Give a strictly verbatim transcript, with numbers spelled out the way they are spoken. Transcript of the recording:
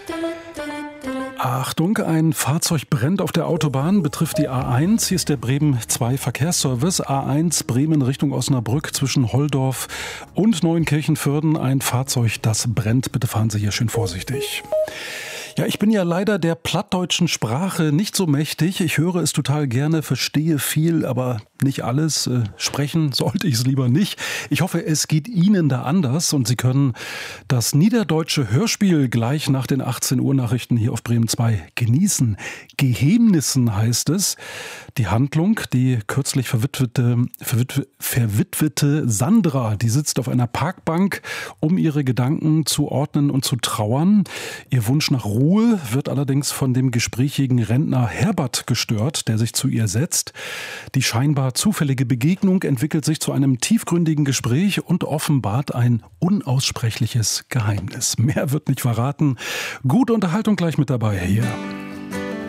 Achtung, ein Fahrzeug brennt auf der Autobahn, betrifft die A eins. Hier ist der Bremen zwei Verkehrsservice. A eins Bremen Richtung Osnabrück zwischen Holdorf und Neuenkirchen-Vörden. Ein Fahrzeug, das brennt. Bitte fahren Sie hier schön vorsichtig. Ja, ich bin ja leider der plattdeutschen Sprache nicht so mächtig. Ich höre es total gerne, verstehe viel, aber nicht alles. Äh, sprechen sollte ich es lieber nicht. Ich hoffe, es geht Ihnen da anders und Sie können das niederdeutsche Hörspiel gleich nach den achtzehn Uhr Nachrichten hier auf Bremen zwei genießen. Geheimnissen heißt es. Die Handlung, die kürzlich verwitwete, verwitwe, verwitwete Sandra, die sitzt auf einer Parkbank, um ihre Gedanken zu ordnen und zu trauern. Ihr Wunsch nach Ruhe wird allerdings von dem gesprächigen Rentner Herbert gestört, der sich zu ihr setzt. Die scheinbar zufällige Begegnung entwickelt sich zu einem tiefgründigen Gespräch und offenbart ein unaussprechliches Geheimnis. Mehr wird nicht verraten. Gute Unterhaltung gleich mit dabei hier.